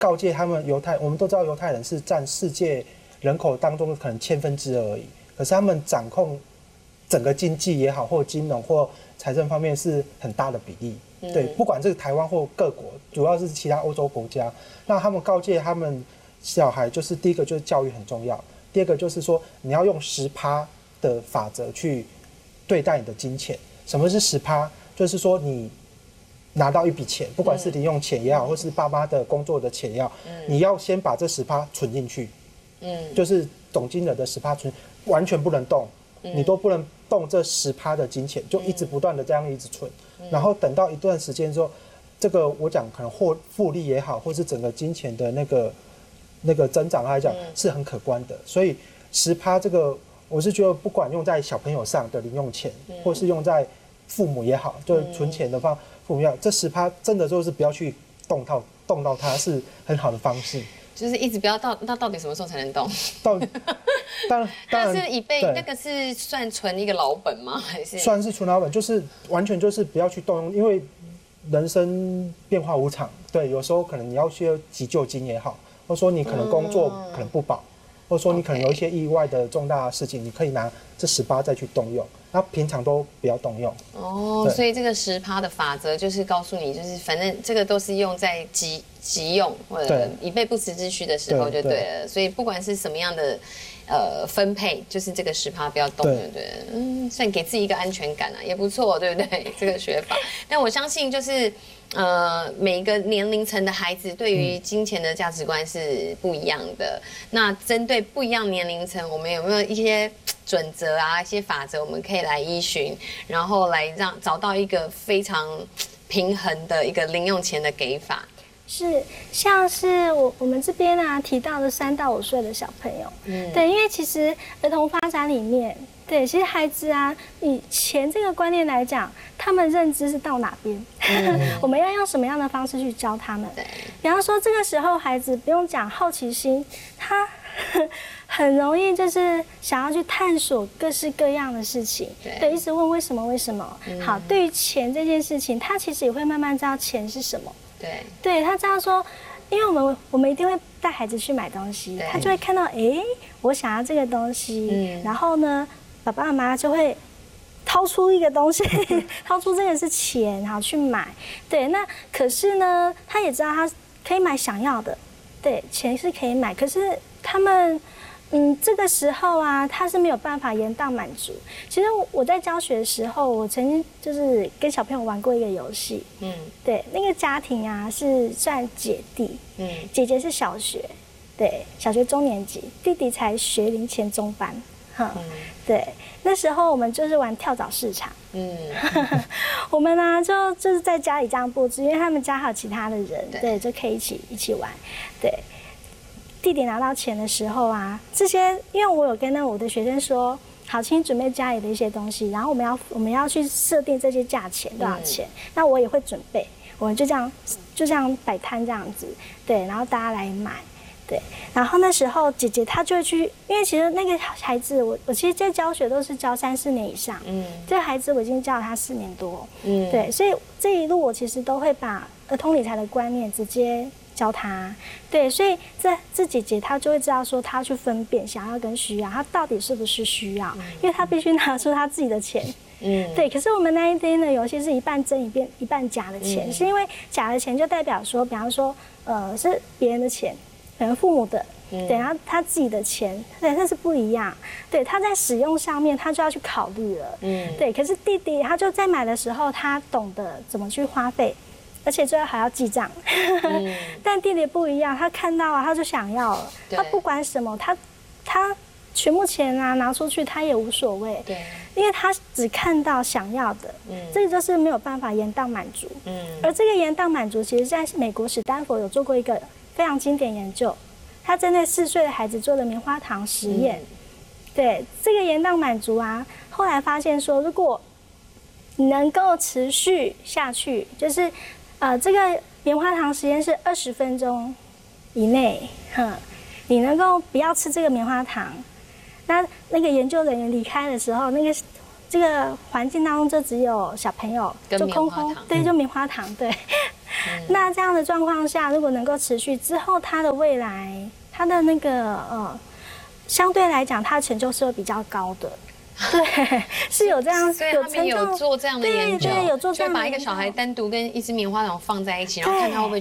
告诫他们我们都知道犹太人是占世界人口当中可能2%而已，可是他们掌控整个经济也好，或金融或财政方面是很大的比例。对，不管是台湾或各国，主要是其他欧洲国家，那他们告诫他们小孩，就是第一个就是教育很重要，第二个就是说你要用10%的法则去对待你的金钱。什么是10%？就是说你拿到一笔钱，不管是零用钱也好，或是爸妈的工作的钱也好，你要先把这10%存进去，就是总金额的10%存，完全不能动，你都不能动这10%的金钱，就一直不断的这样一直存，然后等到一段时间之后，这个我讲可能复利也好，或是整个金钱的那个增长来讲是很可观的，所以10%这个我是觉得不管用在小朋友上的零用钱，或是用在父母也好，就是存钱的方父母要这10%真的就是不要去动到它，是很好的方式。 就是一直不要那到底什么时候才能动？ 当然是以备那个是算存一个老本吗？还是算是存老本？就是完全就是不要去动用，因为人生变化无常，对，有时候可能你要去急救金也好，或者说你可能工作可能不保，或者说你可能有一些意外的重大的事情，你可以拿这10%再去动用。那平常都不要动用哦，所以这个10%的法则就是告诉你，就是反正这个都是用在急用或者以备不时之需的时候就对了。所以不管是什么样的分配，就是这个10%不要动，对不对？算给自己一个安全感啊，也不错，对不对？这个学法，但我相信就是每一个年龄层的孩子对于金钱的价值观是不一样的。那针对不一样年龄层，我们有没有一些准则啊，一些法则，我们可以来依循，然后来找到一个非常平衡的一个零用钱的给法。 是，像是我们这边啊提到的3到5岁的小朋友，对，因为其实儿童发展里面，对，其实孩子啊，以钱这个观念来讲，他们认知是到哪边，我们要用什么样的方式去教他们？比方说这个时候孩子不用讲好奇心，他很容易就是想要去探索各式各样的事情，对，一直问为什么为什么。好，对于钱这件事情，他其实也会慢慢知道钱是什么。对，他知道说，因为我们一定会带孩子去买东西，他就会看到，我想要这个东西，然后呢，爸爸妈妈就会掏出一个东西，掏出这个是钱，好去买。对，那可是呢，他也知道他可以买想要的，对，钱是可以买，可是他们。这个时候啊，他是没有办法延宕满足。其实我在教学的时候，我曾经就是跟小朋友玩过一个游戏，对，那个家庭啊是算姐弟，姐姐是小学，对，小学中年级，弟弟才学龄前中班，对，那时候我们就是玩跳蚤市场，我们呢就是在家里这样布置，因为他们家还有其他的人，对，就可以一起玩，对。弟弟拿到钱的时候啊，这些因为我有跟我的学生说，好，请你准备家里的一些东西，然后我们要去设定这些价钱多少钱，那我也会准备，我们就这样摆摊这样子，对，然后大家来买，对，然后那时候姐姐她就会去，因为其实那个孩子我其实在教学都是教3、4年以上，这个孩子我已经教了他4年多，对，所以这一路我其实都会把儿童理财的观念直接教他，对，所以这姐姐她就会知道说，她去分辨想要跟需要，她到底是不是需要，因为她必须拿出她自己的钱，对。可是我们那一天的游戏是一半真一半假的钱，是因为假的钱就代表说，比方说是别人的钱，可能父母的，对，然后他自己的钱，对，那是不一样，对，他在使用上面他就要去考虑了，对。可是弟弟他就在买的时候，他懂得怎么去花费。而且最后还要记账，但弟弟不一样，他看到啊，他就想要了，他不管什么，他全部钱啊拿出去，他也无所谓，对，因为他只看到想要的，这个就是没有办法延宕满足，而这个延宕满足，其实在美国史丹佛有做过一个非常经典研究，他针对4岁的孩子做的棉花糖实验，对，这个延宕满足啊，后来发现说，如果能够持续下去，就是这个棉花糖实验是20分钟以内，你能够不要吃这个棉花糖，那个研究人员离开的时候，这个环境当中就只有小朋友，就空空，对，就棉花糖，对。 那这样的状况下，如果能够持续之后，他的未来，他的那个相对来讲，他的成就是会比较高的。对，是有这样， 所以他们有做这样的研究， 对，有做这样的研究， 就把一个小孩单独跟一只棉花糖放在一起，然后看他会不会